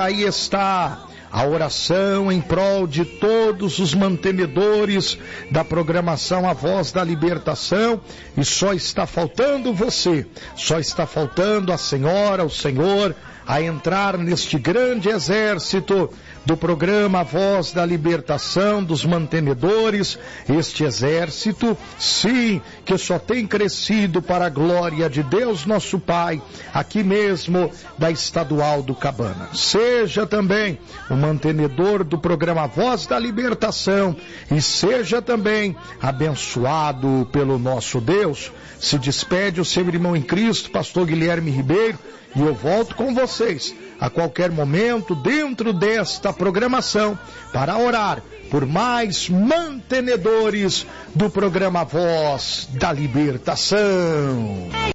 aí está a oração em prol de todos os mantenedores da programação A Voz da Libertação, e só está faltando você, só está faltando a senhora, o senhor, a entrar neste grande exército do programa A Voz da Libertação, dos mantenedores, este exército, sim, que só tem crescido para a glória de Deus nosso Pai, aqui mesmo da Estadual do Cabana. Seja também o mantenedor do programa A Voz da Libertação e seja também abençoado pelo nosso Deus. Se despede o seu irmão em Cristo, pastor Guilherme Ribeiro, e eu volto com vocês a qualquer momento dentro desta programação para orar por mais mantenedores do programa Voz da Libertação.